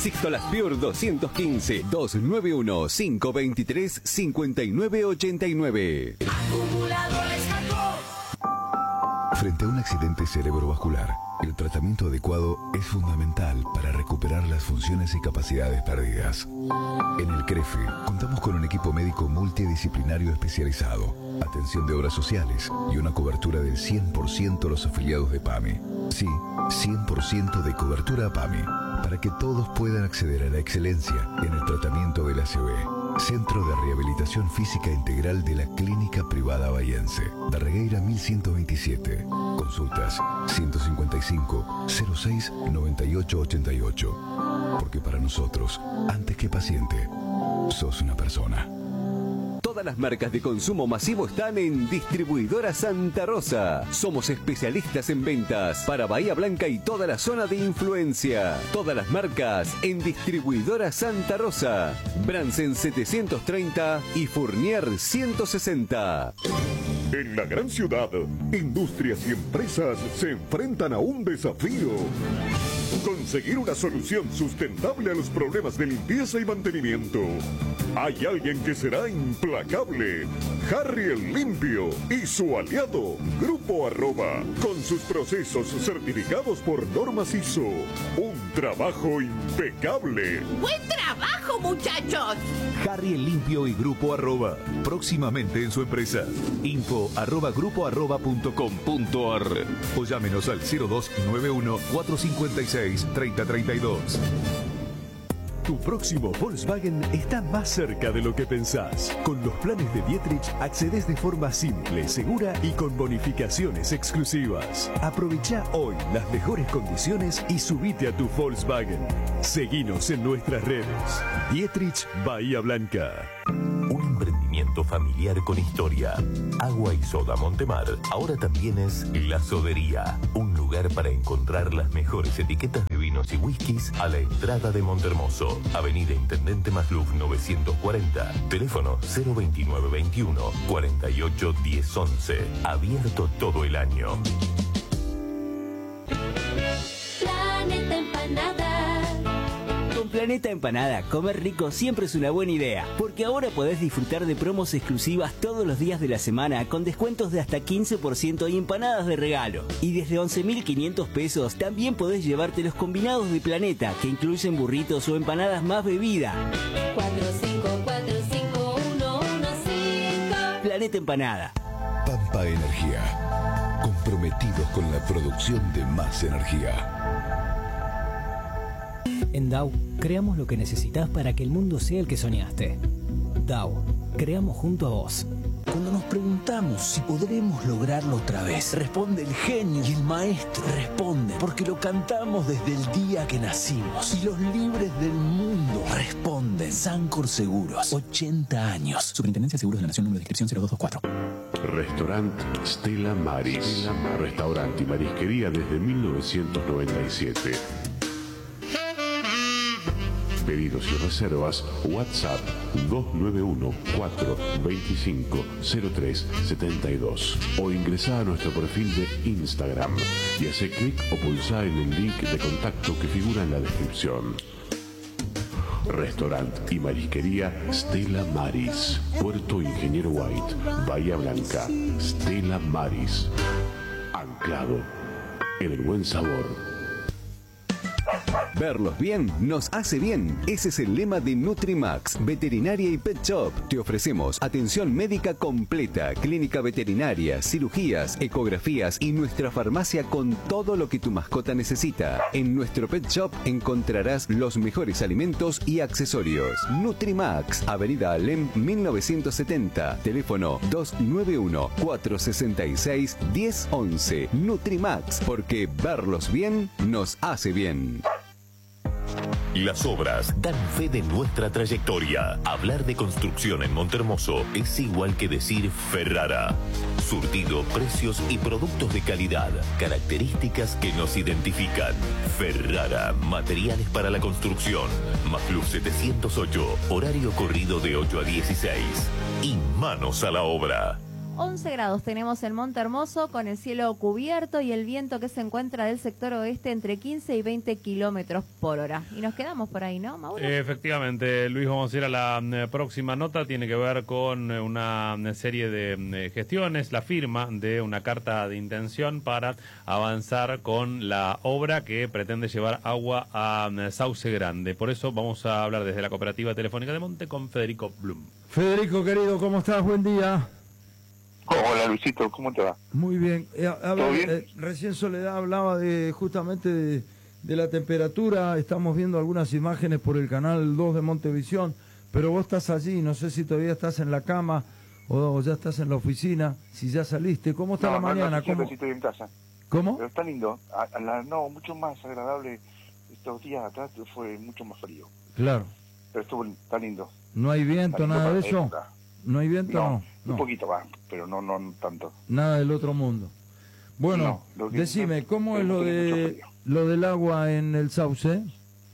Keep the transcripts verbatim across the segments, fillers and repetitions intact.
Sixto Laspiur doscientos quince, dos nueve uno, cinco dos tres, cinco nueve ocho nueve. Acumuladores Jacob. Frente a un accidente cerebrovascular, el tratamiento adecuado es fundamental para recuperar las funciones y capacidades perdidas. En el CREFE contamos con un equipo médico multidisciplinario especializado, atención de obras sociales y una cobertura del cien por ciento a los afiliados de PAMI. Sí, cien por ciento de cobertura a PAMI, para que todos puedan acceder a la excelencia en el tratamiento del A C V. Centro de Rehabilitación Física Integral de la Clínica Privada Bahiense, Darregueira mil ciento veintisiete. Consultas ciento cincuenta y cinco, cero seis, noventa y ocho ochenta y ocho. Porque para nosotros, antes que paciente, sos una persona. Todas las marcas de consumo masivo están en Distribuidora Santa Rosa. Somos especialistas en ventas para Bahía Blanca y toda la zona de influencia. Todas las marcas en Distribuidora Santa Rosa. Bransen setecientos treinta y Fournier ciento sesenta. En la gran ciudad, industrias y empresas se enfrentan a un desafío. Conseguir una solución sustentable a los problemas de limpieza y mantenimiento. Hay alguien que será implacable. Harry el Limpio y su aliado, Grupo Arroba, con sus procesos certificados por normas I S O. Un trabajo impecable. ¡Buen trabajo, muchachos! Harry el Limpio y Grupo Arroba, próximamente en su empresa. Info arroba grupo arroba punto com punto ar o llámenos al cero dos nueve uno, cuatro cinco seis, tres cero tres dos. Tu próximo Volkswagen está más cerca de lo que pensás. Con los planes de Dietrich accedes de forma simple, segura y con bonificaciones exclusivas. Aprovecha hoy las mejores condiciones y subite a tu Volkswagen. Seguinos en nuestras redes. Dietrich Bahía Blanca. Un emprendimiento familiar con historia. Agua y Soda Montemar ahora también es La Sodería, un lugar para encontrar las mejores etiquetas de vinos y whiskies a la entrada de Montermoso. Avenida Intendente Masluf novecientos cuarenta, teléfono cero veintinueve veintiuno, cuarenta y ocho diez once. Abierto todo el año. Planeta Empanada. Con Planeta Empanada, comer rico siempre es una buena idea, porque ahora podés disfrutar de promos exclusivas todos los días de la semana con descuentos de hasta quince por ciento y empanadas de regalo. Y desde once mil quinientos pesos también podés llevarte los combinados de Planeta, que incluyen burritos o empanadas más bebida. cuatro cinco cuatro cinco uno uno cinco. Planeta Empanada. Pampa Energía. Comprometidos con la producción de más energía. En Dow, creamos lo que necesitas para que el mundo sea el que soñaste. Dow, creamos junto a vos. Cuando nos preguntamos si podremos lograrlo otra vez, responde el genio y el maestro responde porque lo cantamos desde el día que nacimos. Y los libres del mundo responden. Sancor Seguros, ochenta años. Superintendencia de Seguros de la Nación, número de inscripción cero dos dos cuatro. Restaurant Stella Maris. Stella Maris. Restaurante y marisquería desde mil novecientos noventa y siete. Pedidos y reservas, WhatsApp dos nueve uno, cuatro dos cinco, cero tres siete dos o ingresá a nuestro perfil de Instagram y hace clic o pulsá en el link de contacto que figura en la descripción. Restaurante y marisquería Stella Maris, Puerto Ingeniero White, Bahía Blanca. Stella Maris, anclado en el buen sabor. Verlos bien nos hace bien. Ese es el lema de Nutrimax, Veterinaria y Pet Shop. Te ofrecemos atención médica completa, clínica veterinaria, cirugías, ecografías y nuestra farmacia con todo lo que tu mascota necesita. En nuestro Pet Shop encontrarás los mejores alimentos y accesorios. Nutrimax, Avenida Alem mil novecientos setenta, teléfono dos nueve uno, cuatro seis seis, uno cero once. Nutrimax, porque verlos bien nos hace bien. Las obras dan fe de nuestra trayectoria. Hablar de construcción en Montermoso es igual que decir Ferrara. Surtido, precios y productos de calidad. Características que nos identifican. Ferrara, materiales para la construcción. Masluf setecientos ocho, horario corrido de ocho a dieciséis. Y manos a la obra. once grados tenemos en Monte Hermoso, con el cielo cubierto y el viento que se encuentra del sector oeste entre quince y veinte kilómetros por hora. Y nos quedamos por ahí, ¿no, Mauro? Eh, efectivamente, Luis, vamos a ir a la eh, próxima nota. Tiene que ver con eh, una serie de eh, gestiones, la firma de una carta de intención para avanzar con la obra que pretende llevar agua a eh, Sauce Grande. Por eso vamos a hablar desde la Cooperativa Telefónica de Monte con Federico Blum. Federico, querido, ¿cómo estás? Buen día. Hola Luisito, ¿cómo te va? Muy bien. Eh, a, a ¿Todo ver, bien? eh, recién Soledad hablaba de justamente de, de la temperatura. Estamos viendo algunas imágenes por el canal dos de Montevisión, pero vos estás allí, no sé si todavía estás en la cama o, o ya estás en la oficina, si ya saliste. ¿Cómo está no, la no, mañana? No, ¿Cómo? sí estoy en casa. ¿Cómo? Pero está lindo. A, a la, no, mucho más agradable. Estos días atrás fue mucho más frío. Claro. Pero estuvo, está lindo. ¿No hay viento, Está lindo nada para de la eso? época. ¿No hay viento? No, No, no. un poquito más, pero no, no, no tanto. Nada del otro mundo. Bueno, No, lo que- decime, ¿cómo es lo tenemos que mucho de frío. lo del agua en el Sauce?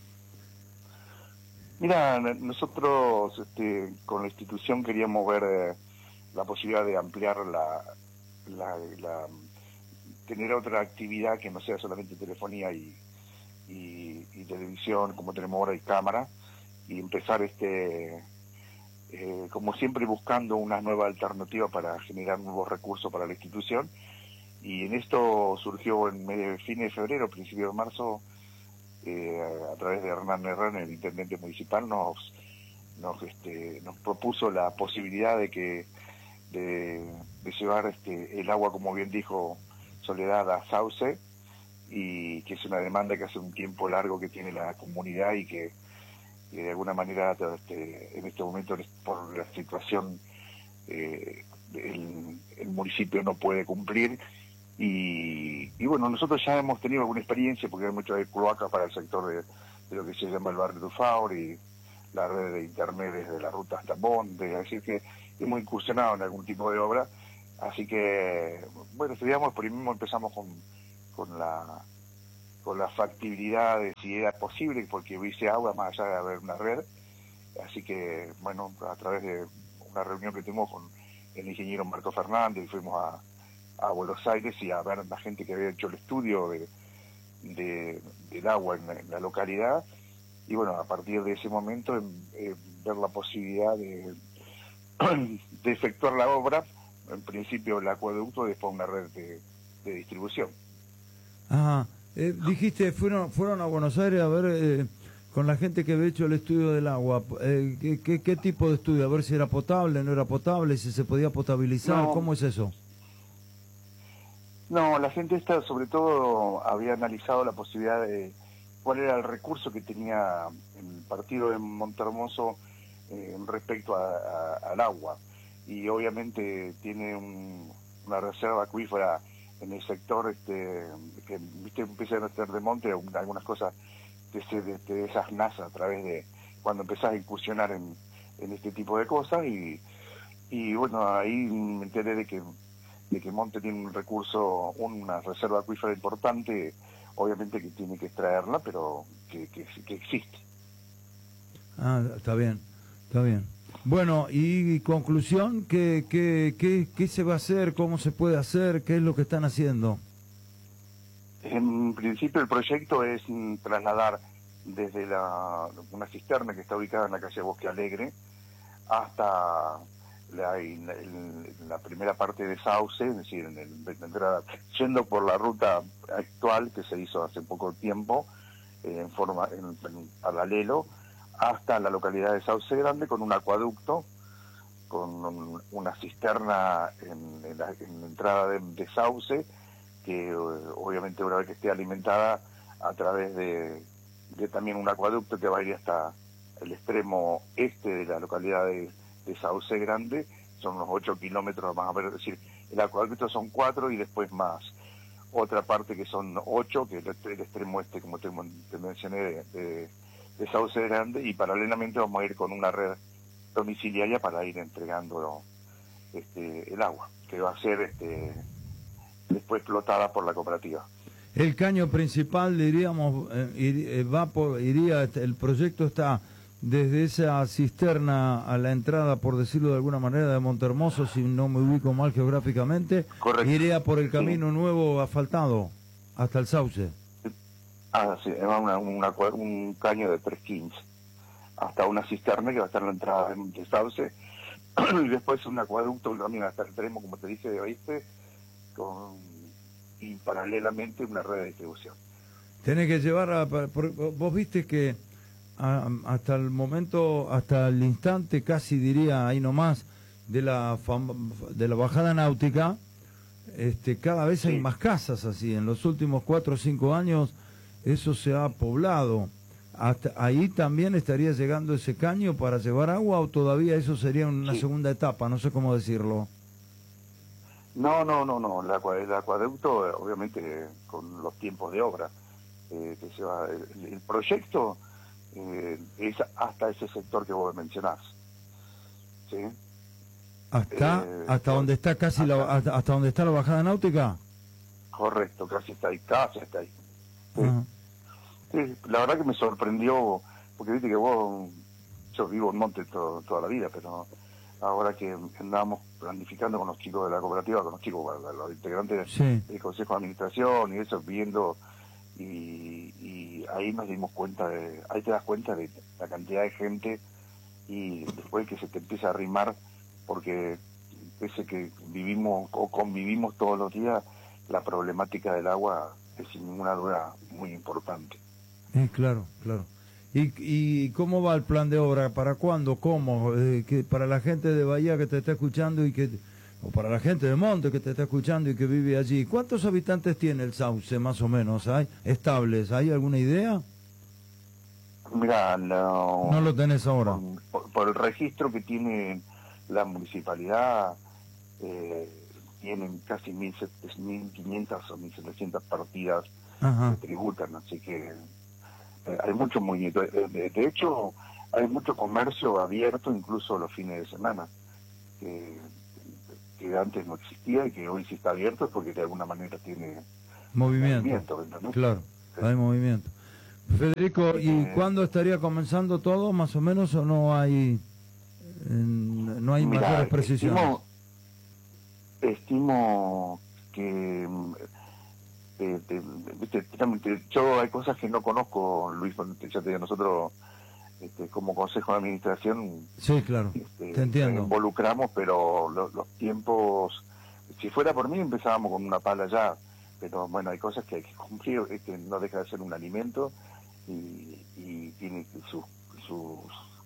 Mira, nosotros este, con la institución queríamos ver eh, la posibilidad de ampliar la, la, la tener otra actividad que no sea solamente telefonía y, y, y televisión como tenemos ahora y cámara, y empezar este eh, como siempre buscando una nueva alternativa para generar nuevos recursos para la institución. Y en esto surgió en medio, fines de febrero, principio de marzo, eh, a través de Hernán Herrán, el intendente municipal, nos nos este nos propuso la posibilidad de que de, de llevar este el agua, como bien dijo Soledad, a Sauce, y que es una demanda que hace un tiempo largo que tiene la comunidad y que, que de alguna manera este, en este momento por la situación eh, el, el municipio no puede cumplir. Y, y bueno, nosotros ya hemos tenido alguna experiencia porque hay muchas cloacas para el sector de, de lo que se llama el barrio de Faur y la red de internet desde la ruta hasta Bonde, es decir que hemos incursionado en algún tipo de obra, así que bueno, estudiamos, primero empezamos con, con la con la factibilidad de si era posible, porque hubiese agua más allá de haber una red, así que bueno, a través de una reunión que tuvimos con el ingeniero Marco Fernández, y fuimos a a Buenos Aires y a ver a la gente que había hecho el estudio de, de del agua en la, en la localidad, y bueno, a partir de ese momento en, en ver la posibilidad de, de efectuar la obra, en principio el acueducto, después una red de, de distribución. Ajá. Eh, dijiste, fueron fueron a Buenos Aires a ver eh, con la gente que había hecho el estudio del agua. Eh, ¿qué, qué, ¿Qué tipo de estudio? A ver si era potable, no era potable, si se podía potabilizar. No. ¿Cómo es eso? No, la gente esta sobre todo había analizado la posibilidad de cuál era el recurso que tenía el partido de Montehermoso eh, respecto a, a, al agua, y obviamente tiene un, una reserva acuífera en el sector este que viste empiezan a tener de monte algunas cosas que se de, de esas nasas a través de cuando empezás a incursionar en, en este tipo de cosas, y, y bueno, ahí me enteré de que de que Monte tiene un recurso, una reserva acuífera importante, obviamente que tiene que extraerla, pero que, que, que existe. Ah, está bien, está bien. Bueno, y, y conclusión, ¿qué, qué, qué, ¿qué se va a hacer? ¿Cómo se puede hacer? ¿Qué es lo que están haciendo? En principio el proyecto es mm, trasladar desde la, una cisterna que está ubicada en la calle Bosque Alegre hasta La, la, la primera parte de Sauce, es decir, en el, en entrada, yendo por la ruta actual que se hizo hace poco tiempo, eh, en forma en, en paralelo, hasta la localidad de Sauce Grande, con un acueducto, con un, una cisterna en, en, la, en la entrada de, de Sauce, que eh, obviamente una vez que esté alimentada a través de, de también un acueducto que va a ir hasta el extremo este de la localidad de de Sauce Grande, son unos ocho kilómetros más, a ver, es decir, el acueducto son cuatro y después más otra parte que son ocho, que es el, el extremo este, como te, te mencioné, de, de, de Sauce Grande, y paralelamente vamos a ir con una red domiciliaria para ir entregando este, el agua, que va a ser este, después explotada por la cooperativa. El caño principal, diríamos, eh, ir, eh, va por, iría, el proyecto está desde esa cisterna a la entrada, por decirlo de alguna manera, de Montermoso, si no me ubico mal geográficamente, Correcto. iría por el camino Sí. nuevo asfaltado hasta el Sauce. Ah, sí, va una, una cua- un caño de tres quince hasta una cisterna que va a estar en la entrada de, de Sauce y después un acueducto que camina hasta el extremo, como te dije, de oeste, con, y paralelamente una red de distribución. Tenés que llevar a, por- vos viste que a- hasta el momento, hasta el instante, casi diría ahí nomás, de la fam- de la bajada náutica, este, cada vez hay más casas así. En los últimos cuatro o cinco años eso se ha poblado. Hasta ahí también estaría llegando ese caño para llevar agua, o todavía eso sería una Sí. segunda etapa, no sé cómo decirlo. No, no, no, no. El, acua- el acueducto, eh, obviamente, eh, con los tiempos de obra, eh, que se va, el, el proyecto eh, es hasta ese sector que vos mencionás. ¿Sí? Hasta Eh, hasta donde está casi la hasta, hasta donde está la bajada náutica. Correcto, casi está ahí, casi está ahí. Ajá. Sí, la verdad que me sorprendió, porque viste que vos, yo vivo en Monte todo- toda la vida, pero ahora que andábamos planificando con los chicos de la cooperativa, con los chicos, bueno, los integrantes Sí. del Consejo de Administración y eso, viendo, y, y ahí nos dimos cuenta, de, ahí te das cuenta de la cantidad de gente y después que se te empieza a arrimar, porque pese que vivimos o convivimos todos los días, la problemática del agua es sin ninguna duda muy importante. Eh, claro, claro. ¿Y, ¿Y cómo va el plan de obra? ¿Para cuándo? ¿Cómo? Eh, que para la gente de Bahía que te está escuchando y que, o para la gente de Monte que te está escuchando y que vive allí, ¿cuántos habitantes tiene el Sauce más o menos? ¿Hay estables? ¿Hay alguna idea? Mira, no, No lo tenés ahora. por, por el registro que tiene la municipalidad, eh, tienen casi mil quinientas o mil setecientas partidas Ajá. que tributan, así que eh, hay mucho movimiento. De, de- de hecho, hay mucho comercio abierto incluso los fines de semana, que, que antes no existía y que hoy sí está abierto porque de alguna manera tiene Movimiento. movimiento, ¿entendés? Claro, hay movimiento. Federico, ¿y Eh, cuándo estaría comenzando todo más o menos, o no hay eh, no hay Mirá, mayores precisiones? Estimo, estimo que mm, eh, te- viste, realmente, yo hay cosas que no conozco, Luis, ya te digo, nosotros este, como Consejo de Administración Sí, claro, este, te entiendo. nos involucramos, pero lo- los tiempos, si fuera por mí empezábamos con una pala ya, pero bueno, hay cosas que hay que cumplir, este, no deja de ser un alimento y, y tiene sus, sus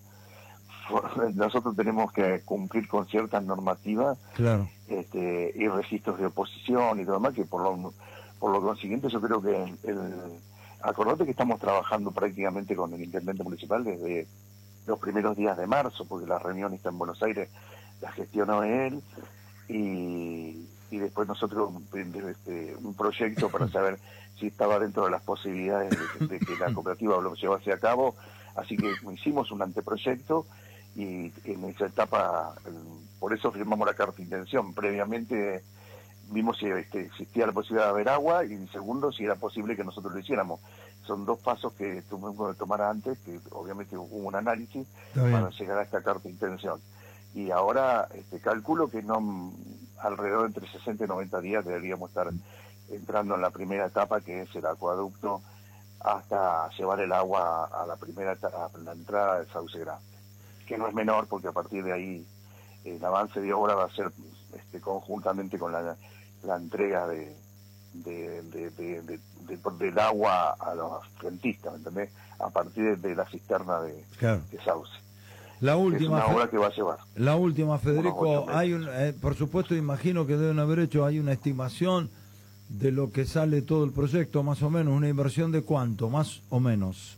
nosotros tenemos que cumplir con ciertas normativas Claro. este, y registros de oposición y todo demás, que por lo, por lo consiguiente yo creo que el, el- acordate que estamos trabajando prácticamente con el intendente municipal desde los primeros días de marzo, porque la reunión está en Buenos Aires, la gestionó él, y, y después nosotros este, un proyecto para saber si estaba dentro de las posibilidades de, de que la cooperativa lo llevase a cabo, así que hicimos un anteproyecto y en esa etapa, eh, por eso firmamos la carta de intención. Previamente vimos si este, existía la posibilidad de haber agua y segundo, si era posible que nosotros lo hiciéramos. Son dos pasos que tuvimos que tomar antes, que obviamente hubo un análisis Está bien. para llegar a esta carta de intención. Y ahora este, calculo que no alrededor de entre sesenta y noventa días deberíamos estar entrando en la primera etapa, que es el acueducto, hasta llevar el agua a la primera etapa, a la entrada del Sauce Grande, que no es menor porque a partir de ahí el avance de obra va a ser este, conjuntamente con la, la entrega de, de, de, de- de- de- del agua a los rentistas, ¿me entendés? A partir de la cisterna de, Claro. de Sauce. La Es última, una Fe- obra que va a llevar. la última, Unos Federico, ocho meses. hay un, eh, por supuesto, imagino que deben haber hecho, hay una estimación de lo que sale todo el proyecto, más o menos, una inversión de cuánto, más o menos.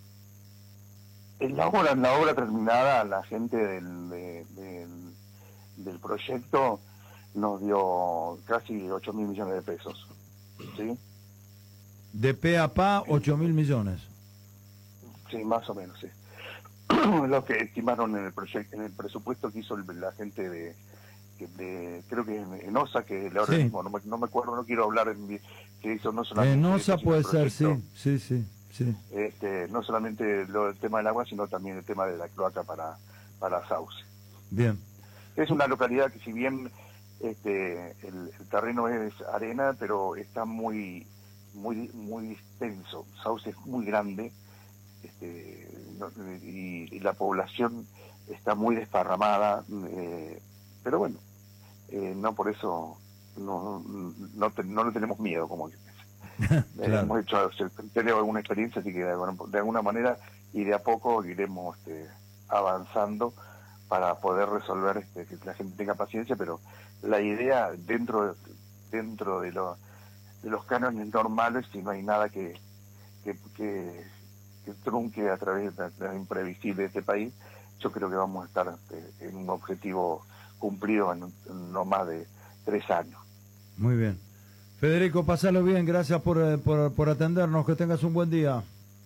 En la obra, en la obra terminada, la gente del, de- del, del proyecto nos dio casi ocho mil millones de pesos. ¿Sí? De pe a pa, ocho mil millones. Sí, más o menos, sí. Lo que estimaron en el proyecto, en el presupuesto que hizo el- la gente de, que- de creo que en, en OSA, que el organismo, no, me, no me acuerdo, no quiero hablar en, mi- que hizo no solamente En esto, OSA sino puede el ser, sí, proyecto. sí, sí, Sí. Este, no solamente lo, el tema del agua, sino también el tema de la cloaca para, para Sauce. Bien. Es una localidad que si bien este, el, el terreno es arena, pero está muy muy muy extenso. Sauce es muy grande, este, no, y, y la población está muy desparramada, eh, pero bueno, eh, no por eso no no, te, no le tenemos miedo, como que claro. Hemos hecho, tenemos alguna experiencia, así que de alguna, de alguna manera y de a poco iremos este, avanzando para poder resolver, este, que la gente tenga paciencia, pero la idea dentro dentro de, lo, de los cánones normales, si no hay nada que que, que, que trunque a través de lo imprevisible de este país, yo creo que vamos a estar este, en un objetivo cumplido en, en no más de tres años. Muy bien. Federico, pasalo bien, gracias por, por, por atendernos, que tengas un buen día.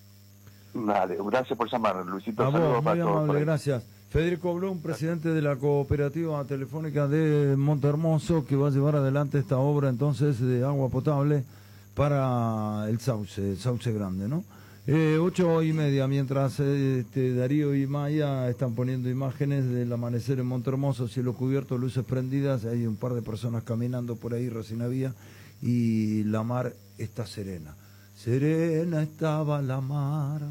Vale, gracias por llamar, Luisito. A Saludos vos, para muy todos. amable, gracias. Federico Blum, presidente de la Cooperativa Telefónica de Montehermoso, que va a llevar adelante esta obra entonces de agua potable para el Sauce, el Sauce Grande, ¿no? Eh, ocho y media, mientras eh, este, Darío y Maya están poniendo imágenes del amanecer en Montehermoso, cielo cubierto, luces prendidas, hay un par de personas caminando por ahí, recién había, y la mar está serena. Serena estaba la mar.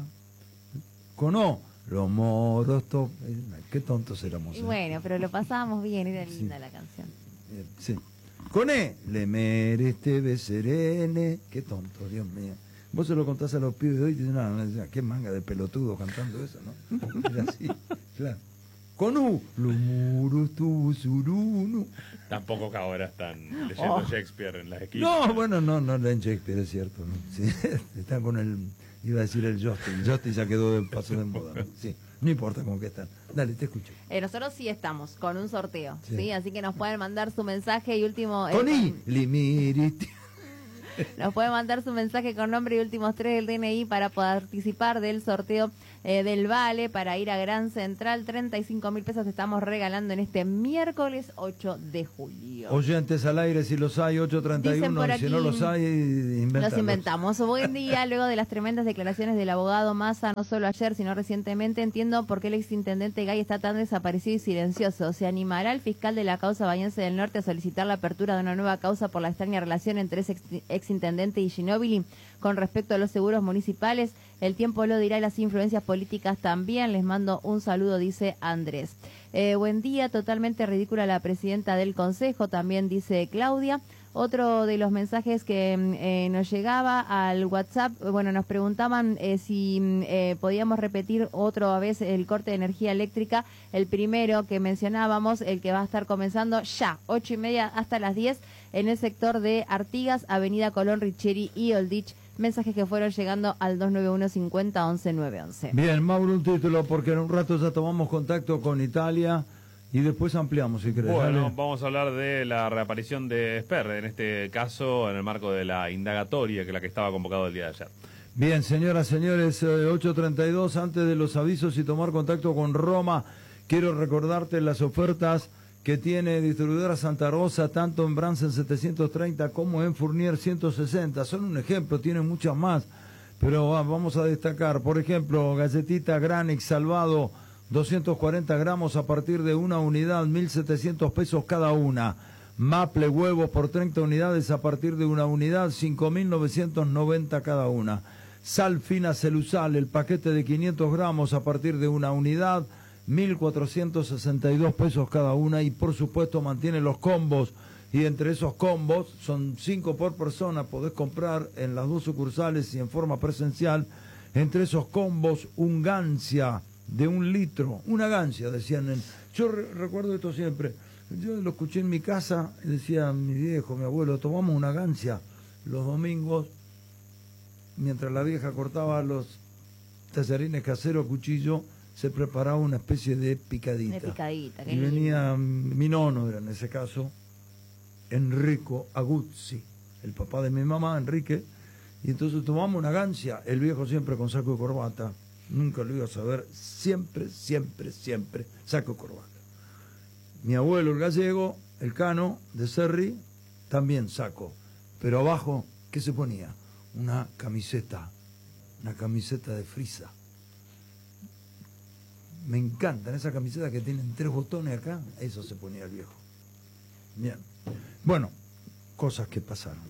¿Cono? Los moros, to... qué tontos éramos. Y ¿eh? bueno, pero lo pasábamos bien, era linda Sí. la canción. Eh, sí. Coné, le mereste be serene. Qué tonto, Dios mío. Vos se lo contás a los pibes de hoy y dicen, no, no, no, qué manga de pelotudo cantando eso, ¿no? Era así, claro. Conú, lo muros tu surunu. Tampoco que ahora están leyendo Oh. Shakespeare en las esquinas. No, bueno, no, no leen Shakespeare, es cierto, ¿no? Sí, están con el, iba a decir el Justin, Justin ya quedó de paso de moda, ¿no? Sí, no importa con qué están. Dale, te escucho. Eh, nosotros sí estamos con un sorteo, Sí. ¿sí? Así que nos pueden mandar su mensaje y último... eh, Coní, limiriti. Nos puede mandar su mensaje con nombre y últimos tres del D N I para participar del sorteo eh, del Vale para ir a Gran Central. treinta y cinco mil pesos estamos regalando en este miércoles ocho de julio. Oyentes al aire, si los hay, ocho treinta y Dicen uno, por y si no aquí, los hay, invéntalos. Los inventamos. Buen día, luego de las tremendas declaraciones del abogado Massa, no solo ayer, sino recientemente, entiendo por qué el exintendente Gay está tan desaparecido y silencioso. ¿Se animará el fiscal de la causa Bahiense del Norte a solicitar la apertura de una nueva causa por la extraña relación entre ese ex exintendente y Ginóbili con respecto a los seguros municipales? El tiempo lo dirá y las influencias políticas también. Les mando un saludo, dice Andrés. Eh, buen día, totalmente ridícula la presidenta del Consejo, también dice Claudia. Otro de los mensajes que eh, nos llegaba al WhatsApp, bueno, nos preguntaban eh, si eh, podíamos repetir otra vez el corte de energía eléctrica, el primero que mencionábamos, el que va a estar comenzando ya, ocho y media hasta las diez, en el sector de Artigas, Avenida Colón, Richeri y Oldich. Mensajes que fueron llegando al dos nueve uno cincuenta once nueve once. Bien, Mauro, un título, porque en un rato ya tomamos contacto con Italia y después ampliamos, si querés. Bueno, Dale. vamos a hablar de la reaparición de Sperre, en este caso en el marco de la indagatoria, que es la que estaba convocado el día de ayer. Bien, señoras, señores, eh, ocho treinta y dos, antes de los avisos y tomar contacto con Roma, quiero recordarte las ofertas que tiene Distribuidora Santa Rosa, tanto en Bransen setecientos treinta como en Fournier ciento sesenta. Son un ejemplo, tienen muchas más, pero ah, vamos a destacar, por ejemplo, galletita Granix Salvado, doscientos cuarenta gramos a partir de una unidad, mil setecientos pesos cada una. Maple huevo por treinta unidades a partir de una unidad, cinco mil novecientos noventa cada una. Sal fina Celusal, el paquete de quinientos gramos a partir de una unidad, mil cuatrocientos sesenta y dos pesos cada una. Y por supuesto mantiene los combos, y entre esos combos son cinco por persona, podés comprar en las dos sucursales y en forma presencial. Entre esos combos un gancia de un litro, una gancia, decían. En, yo re, recuerdo esto siempre, yo lo escuché en mi casa, decía mi viejo, mi abuelo, tomamos una gancia los domingos, mientras la vieja cortaba los tallarines caseros a cuchillo, se preparaba una especie de picadita. De picadita, qué Y lindo. venía mi nono, era en ese caso, Enrico Aguzzi, el papá de mi mamá, Enrique, y entonces tomamos una gancia, el viejo siempre con saco y corbata, nunca lo ibas a ver, siempre, siempre, siempre, saco y corbata. Mi abuelo, el gallego, el cano de Serri, también saco, pero abajo, ¿qué se ponía? Una camiseta una camiseta de frisa. Me encantan esas camisetas que tienen tres botones acá, eso se ponía el viejo. Bien. Bueno, cosas que pasaron.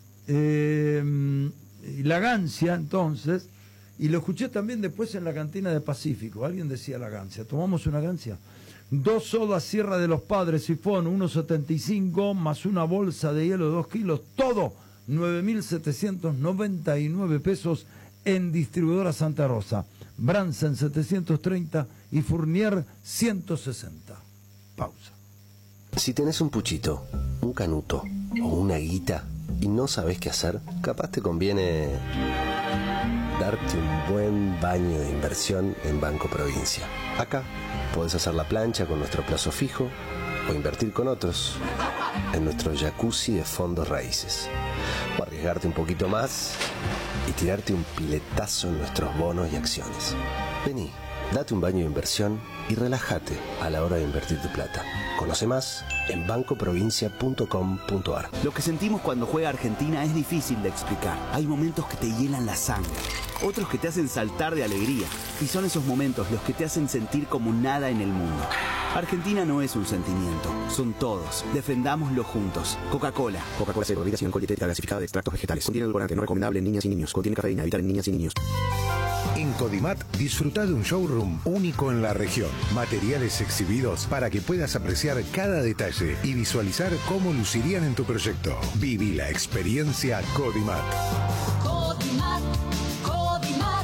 Eh, y la gancia, entonces, y lo escuché también después en la cantina de Pacífico, alguien decía la gancia, tomamos una gancia, dos sodas Sierra de los Padres, sifón, uno setenta y cinco, más una bolsa de hielo de dos kilos, todo, nueve mil setecientos noventa y nueve pesos en Distribuidora Santa Rosa. Bransen setecientos treinta y Fournier ciento sesenta. Pausa. Si tenés un puchito, un canuto o una guita y no sabés qué hacer, capaz te conviene darte un buen baño de inversión en Banco Provincia. Acá podés hacer la plancha con nuestro plazo fijo o invertir con otros en nuestro jacuzzi de fondos raíces. O arriesgarte un poquito más y tirarte un piletazo en nuestros bonos y acciones. Vení, date un baño de inversión y relájate a la hora de invertir tu plata. Conoce más en banco provincia punto com punto ar. Lo que sentimos cuando juega Argentina es difícil de explicar. Hay momentos que te hielan la sangre, otros que te hacen saltar de alegría. Y son esos momentos los que te hacen sentir como nada en el mundo. Argentina no es un sentimiento, son todos. Defendámoslo juntos. Coca-Cola. Coca-Cola cero, bebida sin alcohol, dietética gasificada de extractos vegetales. Contiene edulcorante no recomendable en niñas y niños. Contiene cafeína, evitar en niñas y niños. En Codimat disfruta de un showroom único en la región. Materiales exhibidos para que puedas apreciar cada detalle y visualizar cómo lucirían en tu proyecto. Viví la experiencia Codimat. Codimat, Codimat.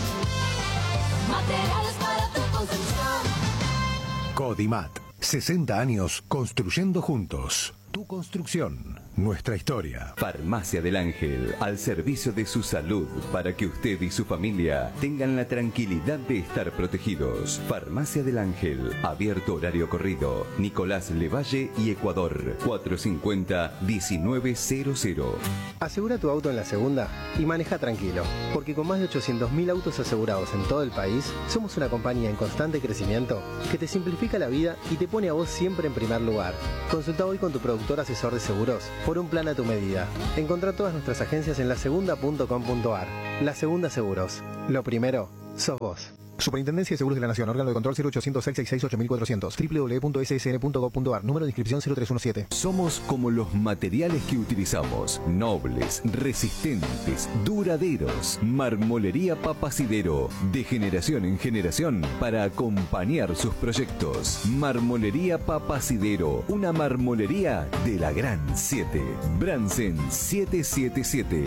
Materiales para tu construcción. Codimat. sesenta años construyendo juntos. Tu construcción, nuestra historia. Farmacia del Ángel, al servicio de su salud, para que usted y su familia tengan la tranquilidad de estar protegidos. Farmacia del Ángel, abierto horario corrido, Nicolás Levalle y Ecuador, cuatrocientos cincuenta, diecinueve cero cero. Asegura tu auto en la segunda y maneja tranquilo, porque con más de ochocientos mil autos asegurados en todo el país, somos una compañía en constante crecimiento que te simplifica la vida y te pone a vos siempre en primer lugar. Consulta hoy con tu productor asesor de seguros por un plan a tu medida. Encontrá todas nuestras agencias en la segunda punto com punto ar. La Segunda Seguros. Lo primero, sos vos. Superintendencia de Seguros de la Nación, órgano de control cero ochocientos seis sesenta y seis ocho mil cuatrocientos, doble u doble u doble u punto ese ese ene punto gob punto ar, número de inscripción cero tres uno siete. Somos como los materiales que utilizamos, nobles, resistentes, duraderos. Marmolería Papacidero, de generación en generación, para acompañar sus proyectos. Marmolería Papacidero, una marmolería de la Gran siete. Bransen siete siete siete.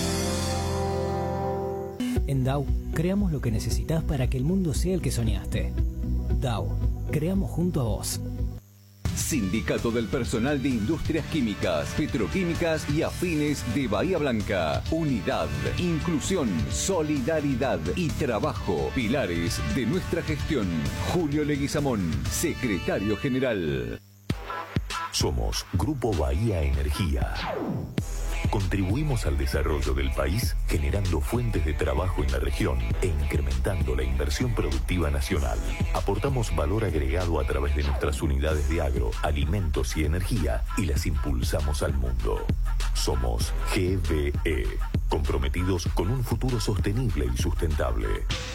En Dow, creamos lo que necesitas para que el mundo sea el que soñaste. Dow, creamos junto a vos. Sindicato del Personal de Industrias Químicas, Petroquímicas y Afines de Bahía Blanca. Unidad, inclusión, solidaridad y trabajo. Pilares de nuestra gestión. Julio Leguizamón, secretario general. Somos Grupo Bahía Energía. Contribuimos al desarrollo del país generando fuentes de trabajo en la región e incrementando la inversión productiva nacional. Aportamos valor agregado a través de nuestras unidades de agro, alimentos y energía y las impulsamos al mundo. Somos G B E, comprometidos con un futuro sostenible y sustentable.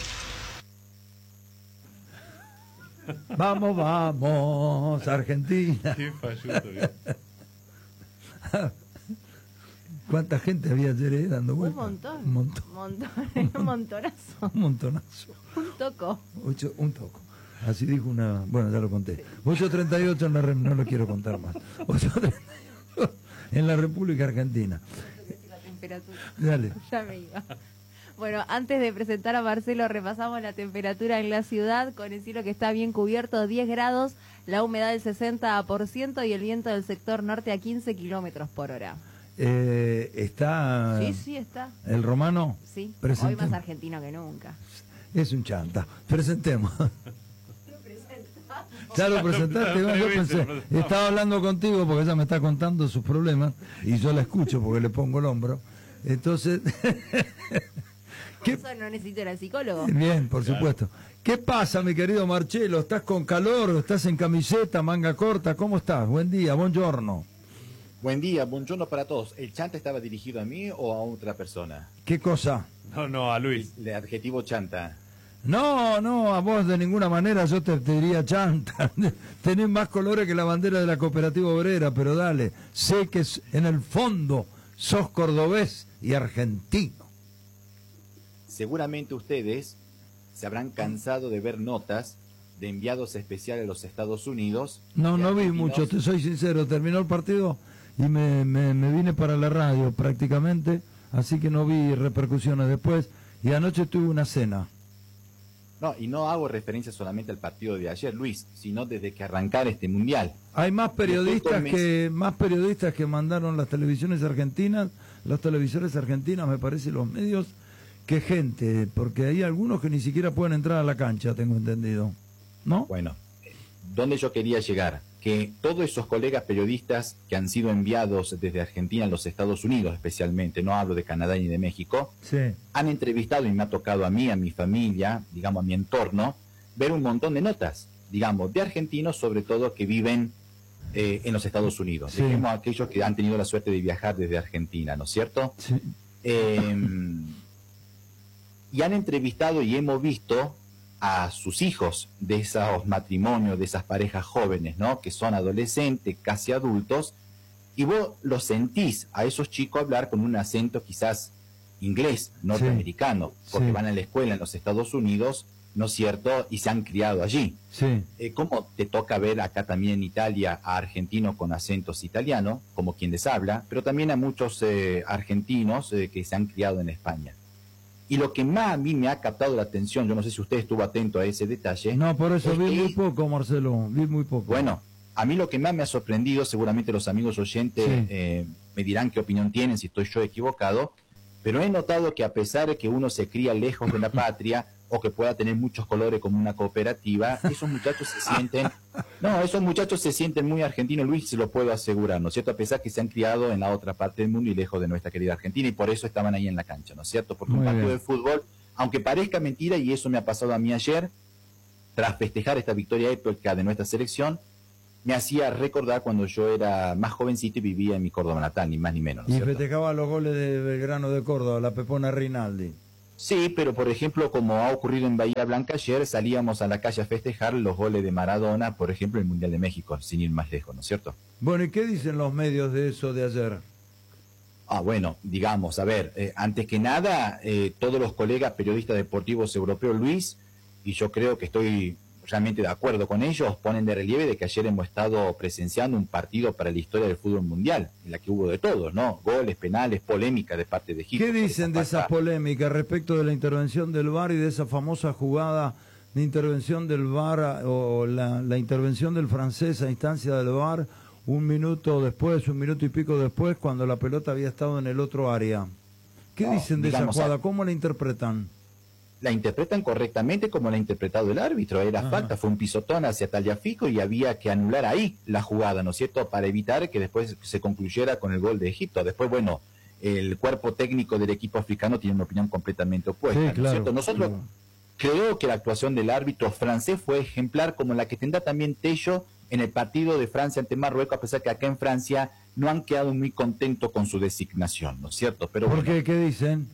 Vamos, vamos, Argentina. Qué falluto, ¿eh? ¿Cuánta gente había ayer eh, dando vueltas? Un montón. Un montón. Un montón. Un montonazo. Un montonazo. Un toco. Ocho, un toco. Así dijo una... Bueno, ya lo conté. ocho treinta y ocho en la... No lo quiero contar más. ocho treinta y ocho en la República Argentina. La temperatura. Dale. Ya me iba. Bueno, antes de presentar a Marcelo, repasamos la temperatura en la ciudad, con el cielo que está bien cubierto, diez grados, la humedad del sesenta por ciento y el viento del sector norte a quince kilómetros por hora. Eh, está... Sí, sí, está. ¿El romano? Sí, Presentemos. hoy más argentino que nunca. Es un chanta. Presentemos. Ya lo presentaste, bueno, yo pensé, estaba hablando contigo porque ella me está contando sus problemas y yo la escucho porque le pongo el hombro. Entonces... ¿Qué? Eso no necesito ir al psicólogo. Bien, por claro. supuesto. ¿Qué pasa, mi querido Marcelo? ¿Estás con calor? ¿Estás en camiseta, manga corta? ¿Cómo estás? Buen día, buongiorno. Buen día, buongiorno para todos. ¿El chanta estaba dirigido a mí o a otra persona? ¿Qué cosa? No, no, a Luis. El, el adjetivo chanta. No, no, a vos de ninguna manera yo te, te diría chanta. Tenés más colores que la bandera de la cooperativa obrera, pero dale, sé que en el fondo sos cordobés y argentino. Seguramente ustedes se habrán cansado de ver notas de enviados especiales a los Estados Unidos. No, no vi argentinos. mucho, te soy sincero. Terminó el partido y me, me, me vine para la radio prácticamente, así que no vi repercusiones después. Y anoche tuve una cena. No, y no hago referencia solamente al partido de ayer, Luis, sino desde que arrancara este mundial. Hay más periodistas mes... que más periodistas que mandaron las televisiones argentinas, las televisores argentinas, me parece, los medios, que gente, porque hay algunos que ni siquiera pueden entrar a la cancha, tengo entendido, ¿no? Bueno, ¿dónde yo quería llegar? Que todos esos colegas periodistas que han sido enviados desde Argentina a los Estados Unidos especialmente, no hablo de Canadá ni de México, sí, han entrevistado, y me ha tocado a mí, a mi familia, digamos a mi entorno, ver un montón de notas, digamos, de argentinos sobre todo que viven eh, en los Estados Unidos. Sí. Dejemos a aquellos que han tenido la suerte de viajar desde Argentina, ¿no es cierto? Sí. Eh, y han entrevistado y hemos visto a sus hijos de esos matrimonios, de esas parejas jóvenes, ¿no? Que son adolescentes, casi adultos, y vos los sentís a esos chicos hablar con un acento quizás inglés, norteamericano, Sí. porque Sí. van a la escuela en los Estados Unidos, ¿no es cierto? Y se han criado allí. Sí. Eh, ¿Cómo te toca ver acá también en Italia a argentinos con acentos italianos, como quien les habla, pero también a muchos eh, argentinos eh, que se han criado en España? Y lo que más a mí me ha captado la atención, yo no sé si usted estuvo atento a ese detalle. No, por eso es vi que, muy poco, Marcelo, vi muy poco. Bueno, a mí lo que más me ha sorprendido, seguramente los amigos oyentes Sí. eh, me dirán qué opinión tienen, si estoy yo equivocado, pero he notado que a pesar de que uno se cría lejos de la patria, o que pueda tener muchos colores como una cooperativa, esos muchachos se sienten, no, esos muchachos se sienten muy argentinos, Luis, se lo puedo asegurar, ¿no es cierto? A pesar que se han criado en la otra parte del mundo y lejos de nuestra querida Argentina, y por eso estaban ahí en la cancha, ¿no es cierto? Porque Muy un partido bien. de fútbol, aunque parezca mentira, y eso me ha pasado a mí ayer, tras festejar esta victoria épica de nuestra selección, me hacía recordar cuando yo era más jovencito y vivía en mi Córdoba natal, ni más ni menos, ¿no es Y cierto? festejaba los goles de Belgrano de Córdoba, la Pepona Rinaldi. Sí, pero por ejemplo, como ha ocurrido en Bahía Blanca ayer, salíamos a la calle a festejar los goles de Maradona, por ejemplo, en el Mundial de México, sin ir más lejos, ¿no es cierto? Bueno, ¿y qué dicen los medios de eso de ayer? Ah, bueno, digamos, a ver, eh, antes que nada, eh, todos los colegas periodistas deportivos europeos, Luis, y yo creo que estoy realmente de acuerdo con ellos, ponen de relieve de que ayer hemos estado presenciando un partido para la historia del fútbol mundial, en la que hubo de todo, ¿no? Goles, penales, polémica de parte de Egipto. ¿Qué dicen de esas polémicas respecto de la intervención del V A R y de esa famosa jugada de intervención del V A R o la, la intervención del francés a instancia del V A R un minuto después, un minuto y pico después, cuando la pelota había estado en el otro área? ¿Qué No, dicen de esa digamos, jugada? a- ¿Cómo la interpretan? La interpretan correctamente como la ha interpretado el árbitro. Era Ajá. falta, fue un pisotón hacia Tagliafico y había que anular ahí la jugada, ¿no es cierto? Para evitar que después se concluyera con el gol de Egipto. Después, bueno, el cuerpo técnico del equipo africano tiene una opinión completamente opuesta, Sí, ¿no es claro, cierto? Nosotros claro. creo que la actuación del árbitro francés fue ejemplar, como la que tendrá también Tello en el partido de Francia ante Marruecos, a pesar que acá en Francia no han quedado muy contentos con su designación, ¿no es cierto? Pero ¿Por bueno, qué? ¿Qué dicen?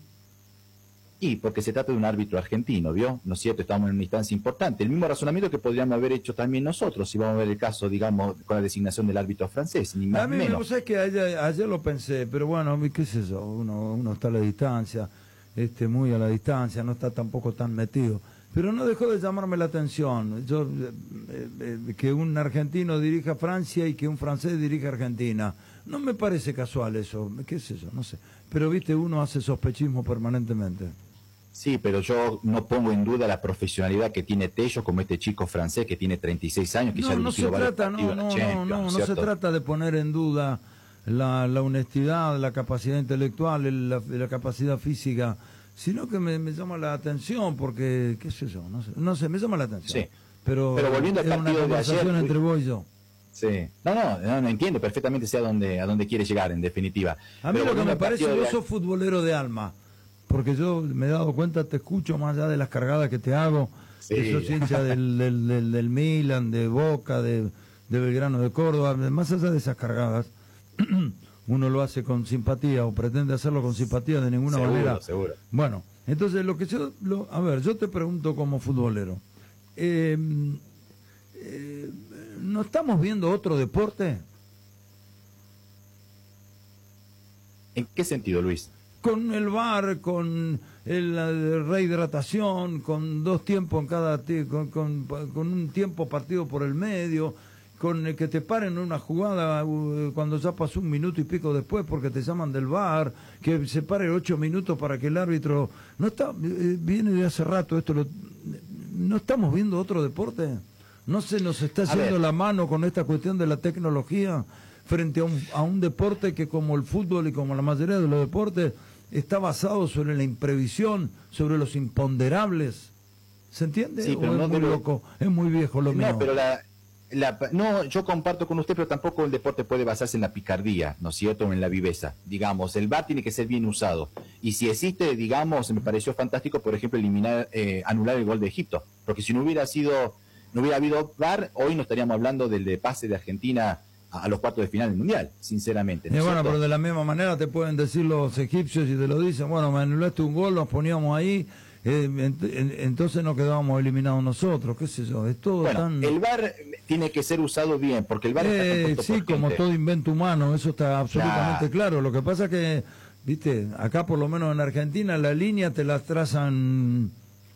y porque se trata de un árbitro argentino, ¿vio? ¿No es cierto? Estamos en una instancia importante. El mismo razonamiento que podríamos haber hecho también nosotros, si vamos a ver el caso, digamos, con la designación del árbitro francés, ni más A ni mí, menos. vos sabés que ayer, ayer lo pensé, pero bueno, qué sé yo, uno, uno está a la distancia, este, muy a la distancia, no está tampoco tan metido. Pero no dejó de llamarme la atención. Yo, eh, eh, que un argentino dirija Francia y que un francés dirija Argentina. No me parece casual eso, qué sé yo, no sé. Pero viste, uno hace sospechismo permanentemente. Sí, pero yo no pongo en duda la profesionalidad que tiene Tello, como este chico francés que tiene treinta y seis años, que ya ha No, no se dirigido varios trata, partidos no, en la no, no, Champions, no, ¿no es no se cierto? trata de poner en duda la, la honestidad, la capacidad intelectual, el- la, la capacidad física, sino que me, me llama la atención porque, qué sé yo, no sé, no sé, me llama la atención. Sí. Pero, Pero volviendo al es una partido de conversación ayer, entre vos y yo. Sí. No, no, no, no entiendo perfectamente sé a dónde, a dónde quiere llegar, en definitiva. A mí Pero lo que volviendo me al parece, partido vos de- sos futbolero de alma, porque yo me he dado cuenta, te escucho más allá de las cargadas que te hago, Sí. que sos hincha del, del, del, del Milan, de Boca, de, de Belgrano de Córdoba, más allá de esas cargadas, uno lo hace con simpatía o pretende hacerlo con simpatía de ninguna Seguro, manera. seguro. Bueno, entonces lo que yo, lo, a ver, yo te pregunto como futbolero, eh, eh, ¿no estamos viendo otro deporte? ¿En qué sentido, Luis? Con el V A R, con el, la rehidratación, con dos tiempos en cada ti- con, con, con un tiempo partido por el medio, con el que te paren en una jugada uh, cuando ya pasó un minuto y pico después porque te llaman del V A R, que se pare ocho minutos para que el árbitro no está eh, viene de hace rato esto lo, no estamos viendo otro deporte, no se nos está A haciendo ver. la mano con esta cuestión de la tecnología frente a un, a un deporte que como el fútbol y como la mayoría de los deportes está basado sobre la imprevisión, sobre los imponderables. ¿Se entiende? Sí, ¿O pero es no muy de lo- loco, es muy viejo lo mío? No, pero la, la- no, yo comparto con usted, pero tampoco el deporte puede basarse en la picardía, ¿no es cierto?, o en la viveza. Digamos, el V A R tiene que ser bien usado. Y si existe, digamos, me pareció fantástico, por ejemplo, eliminar, eh, anular el gol de Egipto. Porque si no hubiera sido, no hubiera habido V A R, hoy no estaríamos hablando del de pase de Argentina a, a los cuartos de final del Mundial, sinceramente. ¿no Y es bueno, cierto? pero de la misma manera te pueden decir los egipcios y te lo dicen, bueno, me anulaste un gol, nos poníamos ahí, eh, ent- en- entonces nos quedábamos eliminados nosotros, qué sé yo, es todo Bueno, tan... el V A R tiene que ser usado bien, porque el V A R está Eh, compuesto sí, por como gente. todo invento humano, eso está absolutamente Nah. claro. Lo que pasa que, viste, acá por lo menos en Argentina la línea te la trazan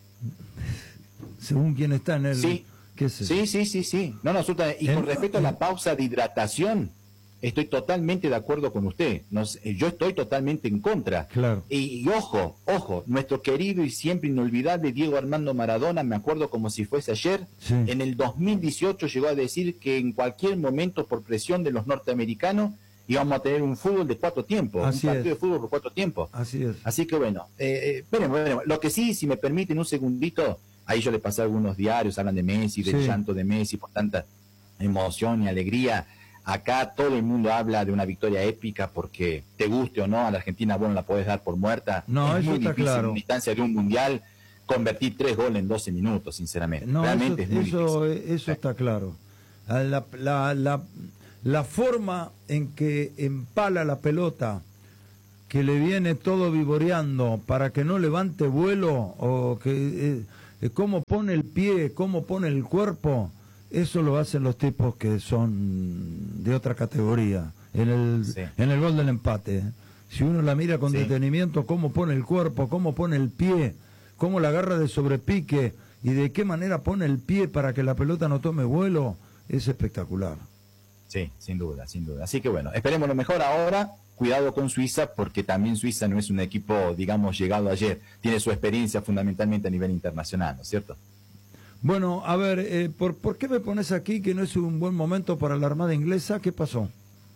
según quién está en el... Sí. ¿Qué sé yo? Sí, sí, sí, sí. No, no, absolutamente. Y En- con respecto a la pausa de hidratación, estoy totalmente de acuerdo con usted. No sé, yo estoy totalmente en contra. Claro. Y, y ojo, ojo, nuestro querido y siempre inolvidable Diego Armando Maradona, me acuerdo como si fuese ayer, Sí. en el dos mil dieciocho llegó a decir que en cualquier momento, por presión de los norteamericanos, íbamos a tener un fútbol de cuatro tiempos, Así un partido es. de fútbol por cuatro tiempos. Así es. Así que bueno, eh, eh, veremos, veremos. Lo que sí, si me permiten un segundito, ahí yo le pasé a algunos diarios, hablan de Messi, del Sí. llanto de Messi por tanta emoción y alegría. Acá todo el mundo habla de una victoria épica porque te guste o no, a la Argentina vos no la podés dar por muerta. No, es eso muy está difícil claro. en una instancia de un mundial convertir tres goles en doce minutos, sinceramente. No, Realmente eso, es muy eso, difícil. eso está claro. Ah, La, la, la, la forma en que empala la pelota, que le viene todo vivoreando para que no levante vuelo, o que eh, eh, cómo pone el pie, cómo pone el cuerpo, eso lo hacen los tipos que son de otra categoría. En el, Sí. en el gol del empate, ¿eh? Si uno la mira con Sí. detenimiento, cómo pone el cuerpo, cómo pone el pie, cómo la agarra de sobrepique y de qué manera pone el pie para que la pelota no tome vuelo, es espectacular. Sí, sin duda, sin duda. Así que bueno, esperemos lo mejor ahora. Cuidado con Suiza, porque también Suiza no es un equipo, digamos, llegado ayer. Tiene su experiencia fundamentalmente a nivel internacional, ¿no es cierto? Bueno, a ver, eh, ¿por, ¿por qué me pones aquí que no es un buen momento para la Armada Inglesa? ¿Qué pasó?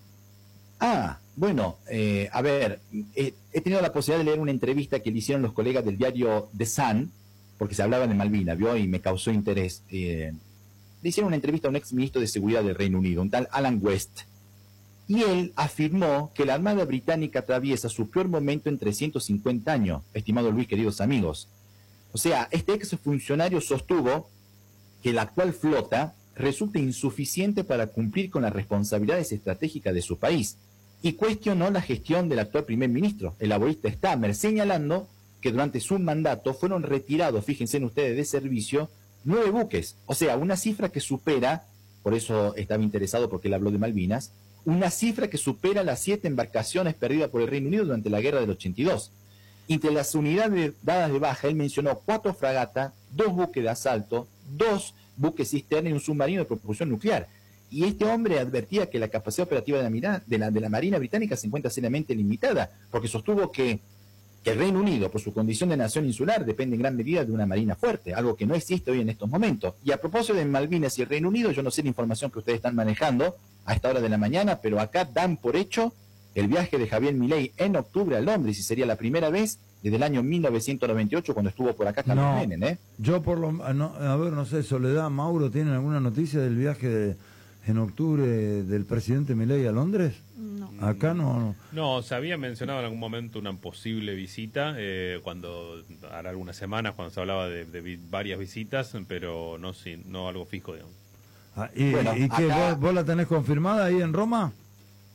Ah, bueno, eh, a ver, eh, he tenido la posibilidad de leer una entrevista que le hicieron los colegas del diario The Sun, porque se hablaba de Malvinas, ¿vio? Y me causó interés. Eh, le hicieron una entrevista a un ex ministro de Seguridad del Reino Unido, un tal Alan West, y él afirmó que la Armada Británica atraviesa su peor momento en trescientos cincuenta años, estimado Luis, queridos amigos. O sea, este ex funcionario sostuvo que la actual flota resulta insuficiente para cumplir con las responsabilidades estratégicas de su país y cuestionó la gestión del actual primer ministro, el laborista Starmer, señalando que durante su mandato fueron retirados, fíjense en ustedes, de servicio nueve buques, o sea, una cifra que supera, por eso estaba interesado porque él habló de Malvinas, una cifra que supera las siete embarcaciones perdidas por el Reino Unido durante la guerra del ochenta y dos. Entre las unidades dadas de baja, él mencionó cuatro fragatas, dos buques de asalto, dos buques cisterna y un submarino de propulsión nuclear. Y este hombre advertía que la capacidad operativa de la, mira- de la, de la Marina Británica se encuentra seriamente limitada, porque sostuvo que, que el Reino Unido, por su condición de nación insular, depende en gran medida de una marina fuerte, algo que no existe hoy en estos momentos. Y a propósito de Malvinas y el Reino Unido, yo no sé la información que ustedes están manejando a esta hora de la mañana, pero acá dan por hecho el viaje de Javier Milei en octubre a Londres, y sería la primera vez desde el año mil novecientos noventa y ocho cuando estuvo por acá Carlos No, Menem, ¿eh? yo por lo... no, a ver, no sé, Soledad, Mauro, ¿tienen alguna noticia del viaje de, en octubre del presidente Milei a Londres? No. Acá no... no. No, se había mencionado en algún momento una posible visita, eh, cuando hará algunas semanas, cuando se hablaba de, de vi- varias visitas, pero no, sí, no algo fijo, digamos. Ah, ¿Y, Bueno, y qué, acá- vos, vos la tenés confirmada ahí en Roma?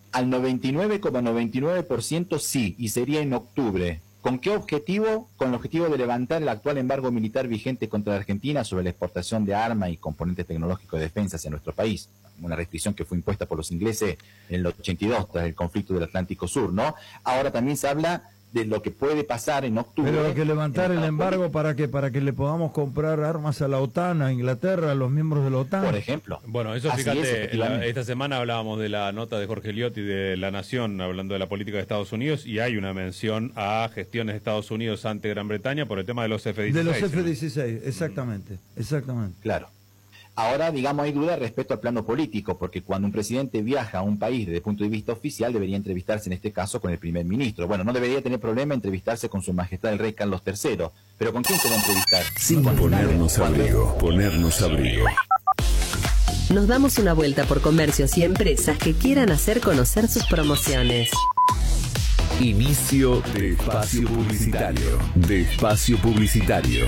Al noventa y nueve coma noventa y nueve por ciento sí, y sería en octubre. ¿Con qué objetivo? Con el objetivo de levantar el actual embargo militar vigente contra la Argentina sobre la exportación de armas y componentes tecnológicos de defensa hacia nuestro país. Una restricción que fue impuesta por los ingleses en el ochenta y dos, tras el conflicto del Atlántico Sur, ¿no? Ahora también se habla de lo que puede pasar en octubre. Pero hay que levantar el embargo para que para que le podamos comprar armas a la OTAN, a Inglaterra, a los miembros de la OTAN. Por ejemplo. Bueno, eso Así fíjate, es, la- esta semana hablábamos de la nota de Jorge Liotti de La Nación, hablando de la política de Estados Unidos, y hay una mención a gestiones de Estados Unidos ante Gran Bretaña por el tema de los F dieciséis. De los F dieciséis, exactamente, exactamente. Claro. Ahora, digamos, hay duda respecto al plano político, porque cuando un presidente viaja a un país desde el punto de vista oficial, debería entrevistarse en este caso con el primer ministro. Bueno, no debería tener problema entrevistarse con su majestad el rey Carlos tercero, pero ¿con quién se va a entrevistar? Sin ponernos abrigo, ponernos abrigo. Nos damos una vuelta por comercios y empresas que quieran hacer conocer sus promociones. Inicio de espacio publicitario. De espacio publicitario.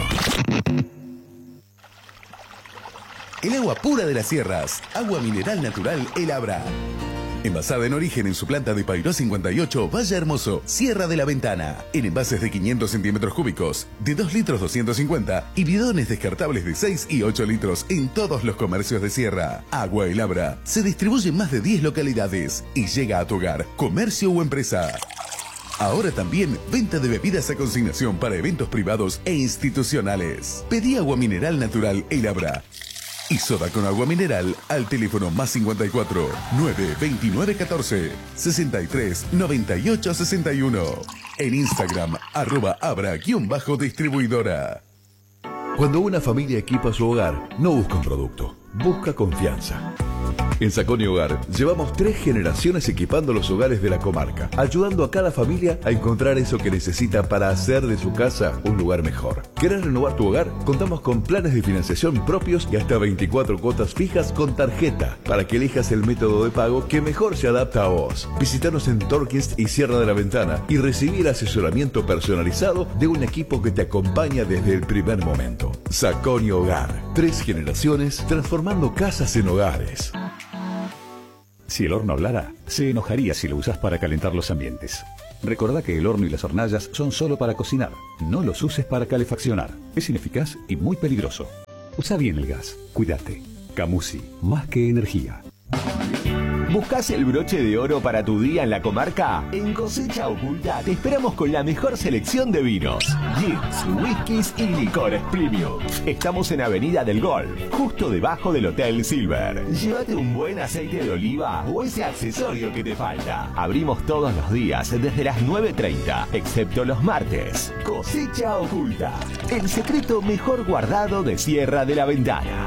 El agua pura de las sierras, agua mineral natural El Abra. Envasada en origen en su planta de Pairó cincuenta y ocho, Valle Hermoso, Sierra de la Ventana. En envases de quinientos centímetros cúbicos, de dos litros doscientos cincuenta y bidones descartables de seis y ocho litros en todos los comercios de Sierra. Agua El Abra se distribuye en más de diez localidades y llega a tu hogar, comercio o empresa. Ahora también venta de bebidas a consignación para eventos privados e institucionales. Pedí agua mineral natural El Abra y soda con agua mineral al teléfono más cincuenta y cuatro, nueve veintinueve catorce, sesenta y tres noventa y ocho sesenta y uno. En Instagram, arroba abra-distribuidora. Cuando una familia equipa su hogar, no busca un producto, busca confianza. En Saconi Hogar llevamos tres generaciones equipando los hogares de la comarca, ayudando a cada familia a encontrar eso que necesita para hacer de su casa un lugar mejor. ¿Querés renovar tu hogar? Contamos con planes de financiación propios y hasta veinticuatro cuotas fijas con tarjeta para que elijas el método de pago que mejor se adapta a vos. Visítanos en Torquist y Sierra de la Ventana y recibí el asesoramiento personalizado de un equipo que te acompaña desde el primer momento. Saconi Hogar, tres generaciones transformando casas en hogares. Si el horno hablara, se enojaría si lo usas para calentar los ambientes. Recordá que el horno y las hornallas son solo para cocinar. No los uses para calefaccionar. Es ineficaz y muy peligroso. Usa bien el gas. Cuídate. Camusi, más que energía. ¿Buscas el broche de oro para tu día en la comarca? En Cosecha Oculta te esperamos con la mejor selección de vinos, gins, whiskies y licores premium. Estamos en Avenida del Golf, justo debajo del Hotel Silver. Llévate un buen aceite de oliva o ese accesorio que te falta. Abrimos todos los días desde las nueve treinta, excepto los martes. Cosecha Oculta, el secreto mejor guardado de Sierra de la Ventana.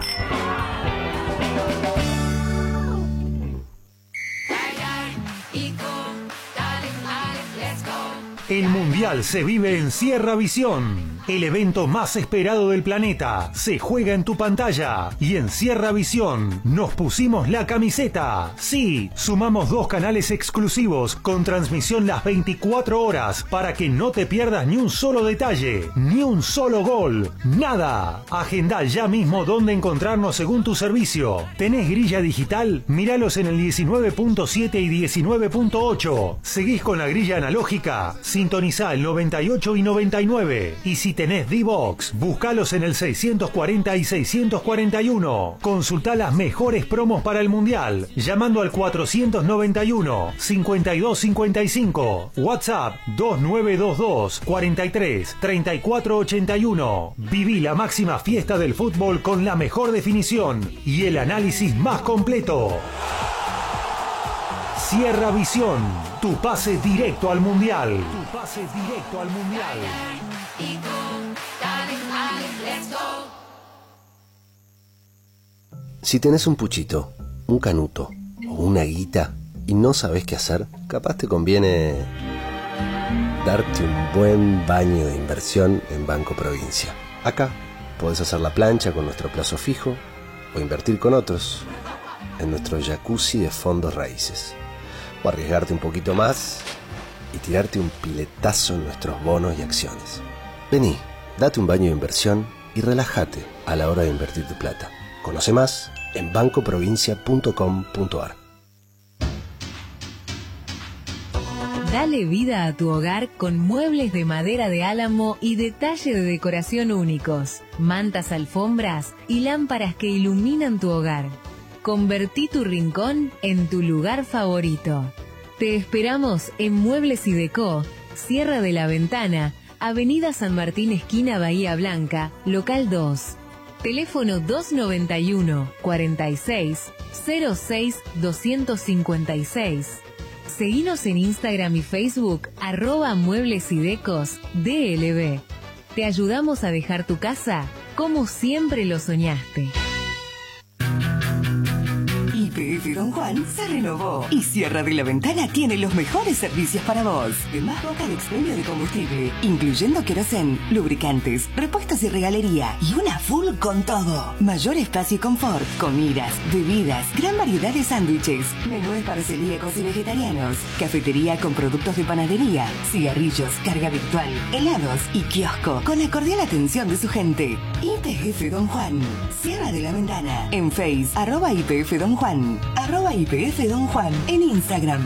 El Mundial se vive en Sierra Visión. El evento más esperado del planeta se juega en tu pantalla. Y en Sierra Visión nos pusimos la camiseta. Sí, sumamos dos canales exclusivos con transmisión las veinticuatro horas para que no te pierdas ni un solo detalle, ni un solo gol, nada. Agenda ya mismo dónde encontrarnos según tu servicio. ¿Tenés grilla digital? Míralos en el diecinueve punto siete y diecinueve punto ocho. ¿Seguís con la grilla analógica? Sintonizá el noventa y ocho y noventa y nueve. Y si tenés D-Box, búscalos en el seiscientos cuarenta y seiscientos cuarenta y uno. Consultá las mejores promos para el Mundial, llamando al cuatrocientos noventa y uno, cincuenta y dos cincuenta y cinco. WhatsApp dos nueve dos dos, cuarenta y tres, treinta y cuatro ochenta y uno. Viví la máxima fiesta del fútbol con la mejor definición y el análisis más completo. Sierra Visión, tu pase directo al Mundial. Tu pase directo al Mundial. Si tenés un puchito, un canuto o una guita y no sabés qué hacer, capaz te conviene darte un buen baño de inversión en Banco Provincia. Acá podés hacer la plancha con nuestro plazo fijo o invertir con otros en nuestro jacuzzi de fondos raíces. O arriesgarte un poquito más y tirarte un piletazo en nuestros bonos y acciones. Vení, date un baño de inversión y relájate a la hora de invertir tu plata. Conoce más en banco provincia punto com punto ar. Dale vida a tu hogar con muebles de madera de álamo y detalle de decoración únicos, mantas, alfombras y lámparas que iluminan tu hogar. Convertí tu rincón en tu lugar favorito. Te esperamos en Muebles y Decó, Sierra de la Ventana, Avenida San Martín, esquina Bahía Blanca, local dos. Teléfono dos noventa y uno, cuarenta y seis, cero seis, doscientos cincuenta y seis. Seguinos en Instagram y Facebook, arroba Muebles y Decos D L B. Te ayudamos a dejar tu casa como siempre lo soñaste. Y P F Don Juan se renovó y Sierra de la Ventana tiene los mejores servicios para vos. Más boca de expendio de combustible, incluyendo querosén, lubricantes, repuestos y regalería y una full con todo. Mayor espacio y confort, comidas, bebidas, gran variedad de sándwiches, menúes para celíacos y vegetarianos, cafetería con productos de panadería, cigarrillos, carga virtual, helados y kiosco con la cordial atención de su gente. Y P F Don Juan, Sierra de la Ventana, en Face, arroba I P F Don Juan, arroba I P F Don Juan, en Instagram.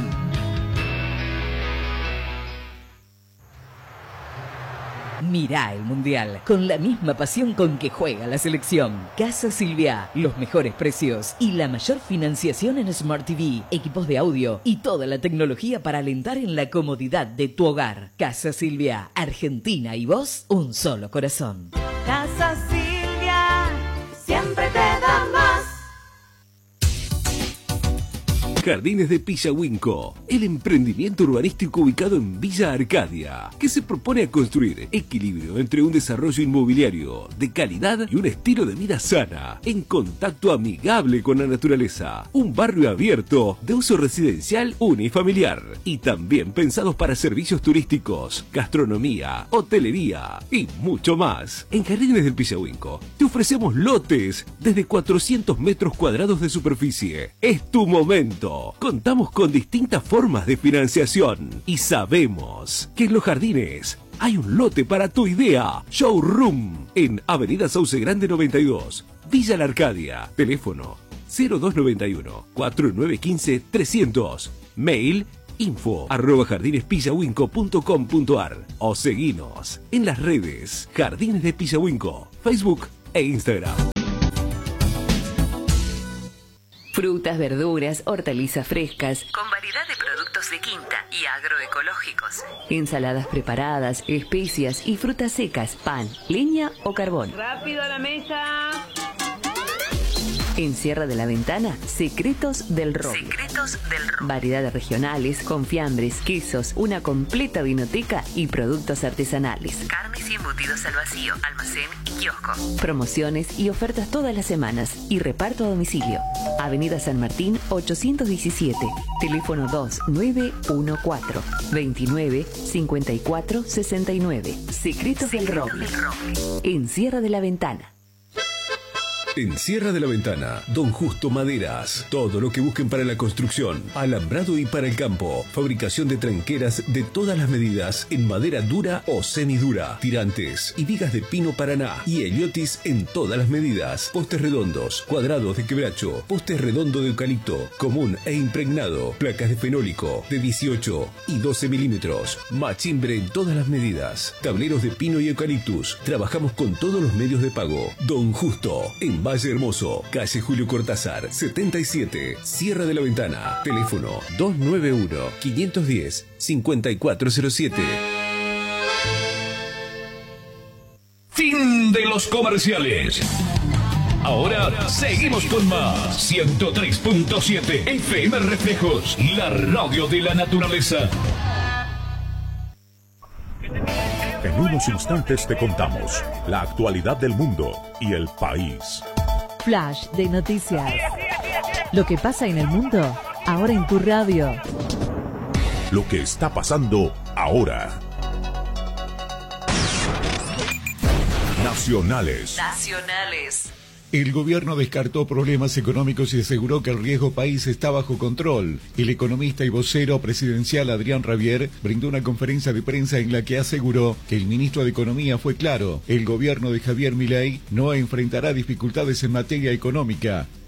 Mirá el Mundial con la misma pasión con que juega la selección. Casa Silvia, los mejores precios y la mayor financiación en Smart T V, equipos de audio y toda la tecnología para alentar en la comodidad de tu hogar. Casa Silvia, Argentina y vos, un solo corazón. Casa Silvia, siempre te da más. Jardines de Pillahuinco, el emprendimiento urbanístico ubicado en Villa Arcadia, que se propone a construir equilibrio entre un desarrollo inmobiliario de calidad y un estilo de vida sana, en contacto amigable con la naturaleza. Un barrio abierto de uso residencial unifamiliar y también pensados para servicios turísticos, gastronomía, hotelería y mucho más. En Jardines del Pillahuinco te ofrecemos lotes desde cuatrocientos metros cuadrados de superficie. Es tu momento. Contamos con distintas formas de financiación y sabemos que en Los Jardines hay un lote para tu idea. Showroom en Avenida Sauce Grande noventa y dos, Villa La Arcadia. Teléfono cero dos noventa y uno, cuarenta y nueve quince, trescientos. Mail info arroba jardinespillahuinco punto com punto ar o seguinos en las redes Jardines de Pillahuinco, Facebook e Instagram. Frutas, verduras, hortalizas frescas, con variedad de productos de quinta y agroecológicos. Ensaladas preparadas, especias y frutas secas, pan, leña o carbón. Rápido a la mesa. En Sierra de la Ventana, Secretos del Roble. Secretos del Roble. Variedades regionales, confiambres, quesos, una completa vinoteca y productos artesanales. Carnes y embutidos al vacío, almacén y kiosco. Promociones y ofertas todas las semanas y reparto a domicilio. Avenida San Martín ochocientos diecisiete. Teléfono dos nueve uno cuatro, veintinueve, cincuenta y cuatro, sesenta y nueve. Secretos, Secretos del Roble. del Roble. En Sierra de la Ventana. En Sierra de la Ventana, Don Justo Maderas. Todo lo que busquen para la construcción, alambrado y para el campo. Fabricación de tranqueras de todas las medidas en madera dura o semidura. Tirantes y vigas de pino paraná. Y heliotis en todas las medidas. Postes redondos, cuadrados de quebracho. Postes redondo de eucalipto, común e impregnado. Placas de fenólico de dieciocho y doce milímetros. Machimbre en todas las medidas. Tableros de pino y eucaliptus. Trabajamos con todos los medios de pago. Don Justo, en Valle Hermoso, calle Julio Cortázar, setenta y siete, Sierra de la Ventana. Teléfono dos nueve uno, cinco uno cero, cinco cuatro cero siete. Fin de los comerciales. Ahora seguimos con más. ciento tres punto siete F M Reflejos, la radio de la naturaleza. En unos instantes te contamos la actualidad del mundo y el país. Flash de noticias. Lo que pasa en el mundo, ahora en tu radio. Lo que está pasando ahora. Nacionales. Nacionales. El gobierno descartó problemas económicos y aseguró que el riesgo país está bajo control. El economista y vocero presidencial Adrián Rabier brindó una conferencia de prensa en la que aseguró que el ministro de Economía fue claro. El gobierno de Javier Milei no enfrentará dificultades en materia económica.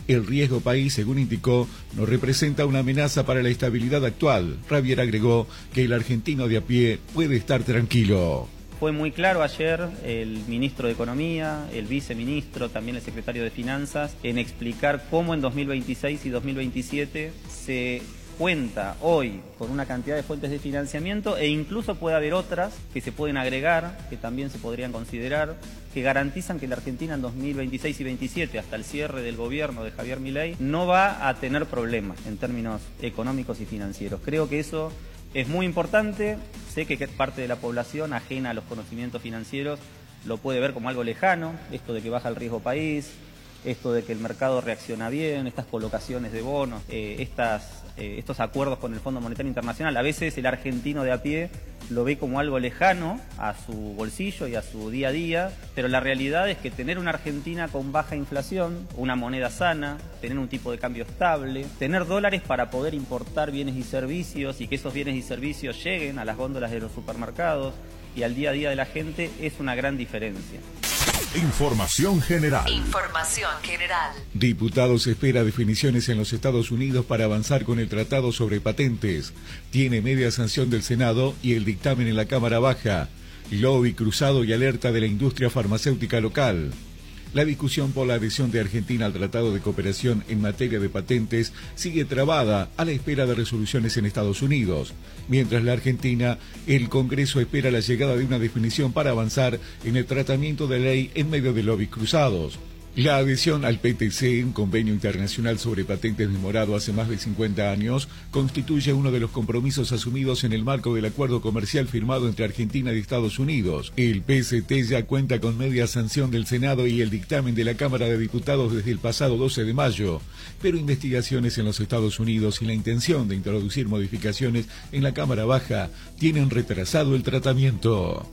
El riesgo país, según indicó, no representa una amenaza para la estabilidad actual. Ravier agregó que el argentino de a pie puede estar tranquilo. Fue muy claro ayer el ministro de Economía, el viceministro, también el secretario de Finanzas, en explicar cómo en dos mil veintiséis y dos mil veintisiete se cuenta hoy con una cantidad de fuentes de financiamiento e incluso puede haber otras que se pueden agregar, que también se podrían considerar, que garantizan que la Argentina en dos mil veintiséis y veintisiete, hasta el cierre del gobierno de Javier Milei, no va a tener problemas en términos económicos y financieros. Creo que eso es muy importante. Sé que parte de la población ajena a los conocimientos financieros lo puede ver como algo lejano, esto de que baja el riesgo país, esto de que el mercado reacciona bien, estas colocaciones de bonos, eh, estas, eh, estos acuerdos con el Fondo Monetario Internacional. A veces el argentino de a pie lo ve como algo lejano a su bolsillo y a su día a día, pero la realidad es que tener una Argentina con baja inflación, una moneda sana, tener un tipo de cambio estable, tener dólares para poder importar bienes y servicios y que esos bienes y servicios lleguen a las góndolas de los supermercados y al día a día de la gente es una gran diferencia. Información general. Información general. Diputados espera definiciones en los Estados Unidos para avanzar con el tratado sobre patentes. Tiene media sanción del Senado y el dictamen en la Cámara Baja. Lobby cruzado y alerta de la industria farmacéutica local. La discusión por la adhesión de Argentina al Tratado de Cooperación en materia de patentes sigue trabada a la espera de resoluciones en Estados Unidos. Mientras la Argentina, el Congreso espera la llegada de una definición para avanzar en el tratamiento de ley en medio de lobbies cruzados. La adhesión al P T C, un convenio internacional sobre patentes demorado hace más de cincuenta años, constituye uno de los compromisos asumidos en el marco del acuerdo comercial firmado entre Argentina y Estados Unidos. El P C T ya cuenta con media sanción del Senado y el dictamen de la Cámara de Diputados desde el pasado doce de mayo, pero investigaciones en los Estados Unidos y la intención de introducir modificaciones en la Cámara Baja tienen retrasado el tratamiento.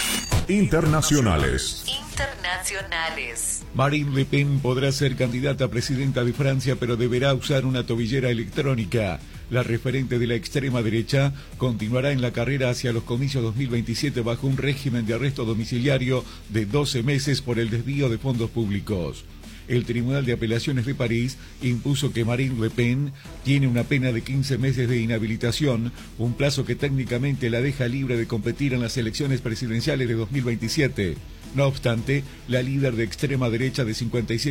Internacionales. Internacionales. Marine Le Pen podrá ser candidata a presidenta de Francia, pero deberá usar una tobillera electrónica. La referente de la extrema derecha continuará en la carrera hacia los comicios dos mil veintisiete bajo un régimen de arresto domiciliario de doce meses por el desvío de fondos públicos. El Tribunal de Apelaciones de París impuso que Marine Le Pen tiene una pena de quince meses de inhabilitación, un plazo que técnicamente la deja libre de competir en las elecciones presidenciales de dos mil veintisiete. No obstante, la líder de extrema derecha de cincuenta y siete